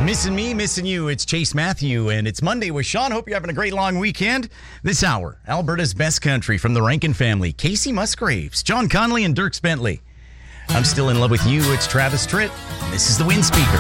Missing me, missing you. It's Chase Matthew, and it's Monday with Sean. Hope you're having a great long weekend. This hour, Alberta's best country from the Rankin family, Casey Musgraves, John Conley, and Dierks Bentley. I'm still in love with you. It's Travis Tritt. This is the Wind Speaker.